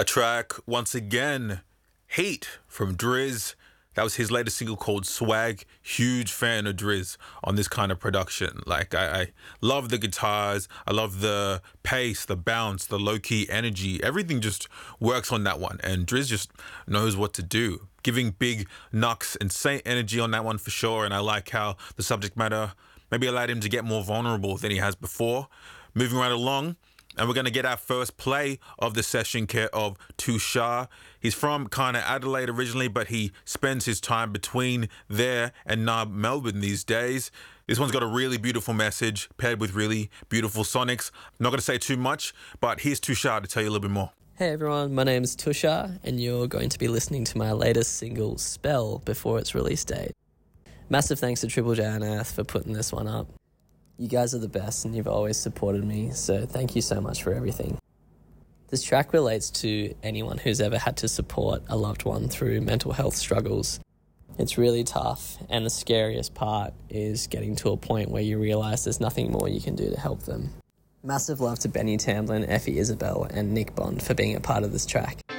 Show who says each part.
Speaker 1: A track, once again, Heat from Drizz. That was his latest single called Swag. Huge fan of Drizz on this kind of production. Like, I love the guitars. I love the pace, the bounce, the low-key energy. Everything just works on that one. And Drizz just knows what to do. Giving big knocks, insane energy on that one for sure. And I like how the subject matter maybe allowed him to get more vulnerable than he has before. Moving right along. And we're going to get our first play of the session care of Tushar. He's from kind of Adelaide originally, but he spends his time between there and Melbourne these days. This one's got a really beautiful message paired with really beautiful sonics. I'm not going to say too much, but here's Tushar to tell you a little bit more.
Speaker 2: Hey everyone, my name's Tushar, and you're going to be listening to my latest single, Spell, before its release date. Massive thanks to Triple J and Earth for putting this one up. You guys are the best and you've always supported me, so thank you so much for everything. This track relates to anyone who's ever had to support a loved one through mental health struggles. It's really tough, and the scariest part is getting to a point where you realise there's nothing more you can do to help them. Massive love to Benny Tamblyn, Effie Isabel and Nick Bond for being a part of this track.